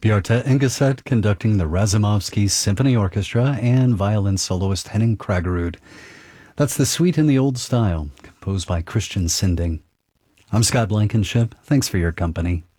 Bjarte Engeset conducting the Razumovsky Symphony Orchestra and violin soloist Henning Kragerud. That's the Suite in the Old Style, composed by Christian Sinding. I'm Scott Blankenship. Thanks for your company.